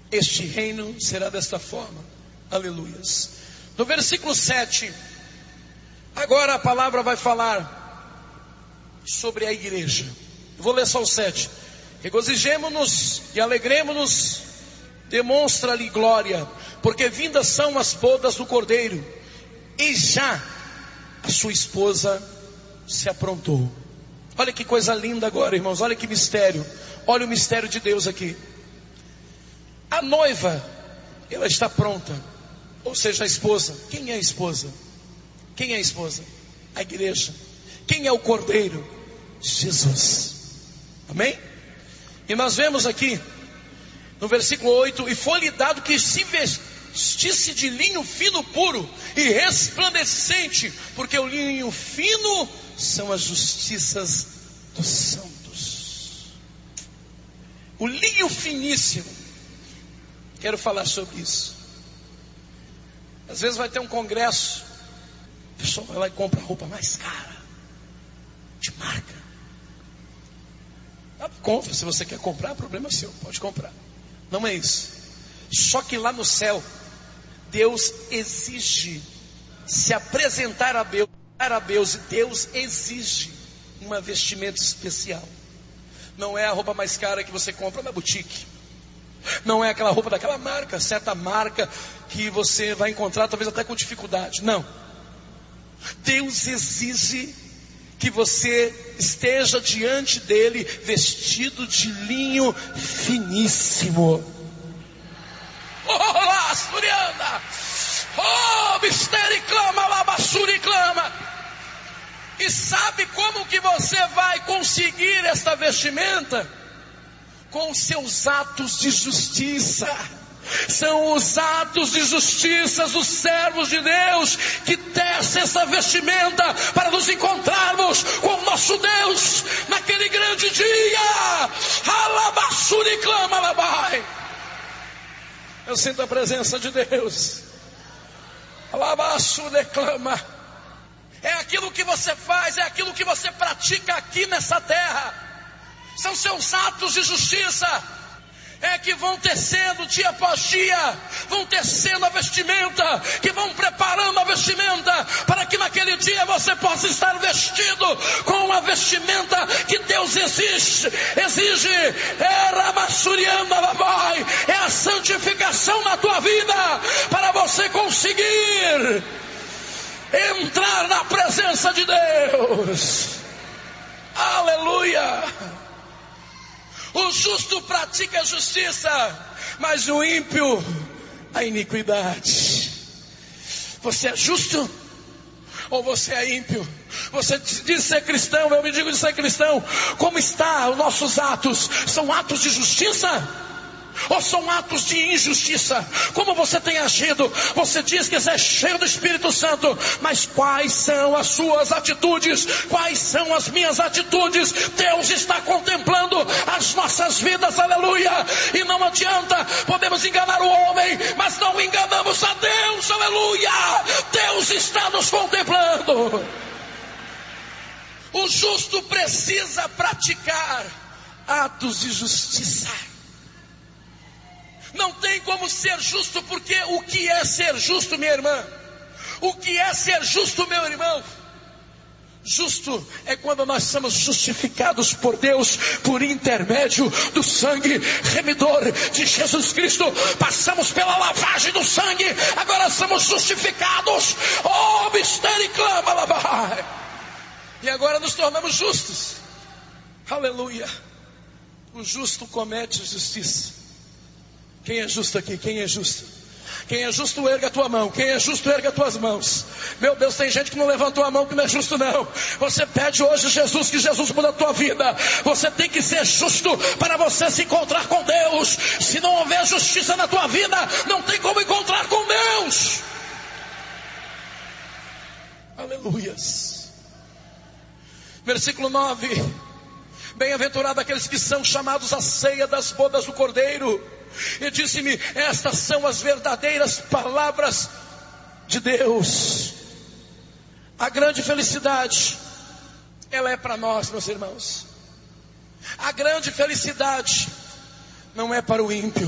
este reino será desta forma. Aleluias. No versículo 7, agora a palavra vai falar sobre a igreja. Vou ler só o 7. Regozijemo-nos e alegremo-nos, demonstra-lhe glória, porque vindas são as bodas do Cordeiro, e já a sua esposa se aprontou. Olha que coisa linda agora, irmãos, olha que mistério. Olha o mistério de Deus aqui. A noiva, ela está pronta, ou seja, a esposa. Quem é a esposa? Quem é a esposa? A igreja. Quem é o Cordeiro? Jesus. Amém? E nós vemos aqui no versículo 8: e foi-lhe dado que se vestisse de linho fino puro e resplandecente, porque o linho fino são as justiças dos santos. O linho finíssimo. Quero falar sobre isso. Às vezes vai ter um congresso, a pessoa vai lá e compra roupa mais cara, de marca. Compra, se você quer comprar, problema é seu, pode comprar. Não é isso. Só que lá no céu, Deus exige se apresentar a Deus, e Deus exige uma vestimenta especial. Não é a roupa mais cara que você compra na boutique. Não é aquela roupa daquela marca, certa marca que você vai encontrar talvez até com dificuldade. Não. Deus exige que você esteja diante dele vestido de linho finíssimo. Oh, Asturiana! Oh, mistério clama, labassuri clama. E sabe como que você vai conseguir esta vestimenta? Com os seus atos de justiça. São os atos de justiça dos servos de Deus que tecem essa vestimenta para nos encontrarmos com o nosso Deus naquele grande dia. Alabassuri clama labai. Eu sinto a presença de Deus. Alabassuri clama. É aquilo que você faz, é aquilo que você pratica aqui nessa terra. São seus atos de justiça. É que vão tecendo dia após dia, vão tecendo a vestimenta, que vão preparando a vestimenta, para que naquele dia você possa estar vestido com a vestimenta que Deus exige. É a santificação na tua vida, para você conseguir entrar na presença de Deus. Aleluia. O justo pratica a justiça, mas o ímpio a iniquidade. Você é justo ou você é ímpio? Você diz ser cristão, eu me digo de ser cristão. Como está os nossos atos? São atos de justiça? Ou são atos de injustiça? Como você tem agido? Você diz que é cheio do Espírito Santo, mas quais são as suas atitudes? Quais são as minhas atitudes? Deus está contemplando as nossas vidas, aleluia. E não adianta, podemos enganar o homem, mas não enganamos a Deus, aleluia. Deus está nos contemplando. O justo precisa praticar atos de justiça. Não tem como ser justo, porque o que é ser justo, minha irmã? O que é ser justo, meu irmão? Justo é quando nós somos justificados por Deus, por intermédio do sangue remidor de Jesus Cristo. Passamos pela lavagem do sangue, agora somos justificados. Oh, mistério clama, labai. E agora nos tornamos justos. Aleluia. O justo comete justiça. Quem é justo aqui? Quem é justo? Quem é justo, erga a tua mão. Quem é justo, erga as tuas mãos. Meu Deus, tem gente que não levantou a mão, que não é justo não. Você pede hoje Jesus, que Jesus muda a tua vida. Você tem que ser justo para você se encontrar com Deus. Se não houver justiça na tua vida, não tem como encontrar com Deus. Aleluias. Versículo 9. Bem-aventurado aqueles que são chamados à ceia das bodas do Cordeiro. E disse-me: estas são as verdadeiras palavras de Deus. A grande felicidade, ela é para nós, meus irmãos. A grande felicidade não é para o ímpio.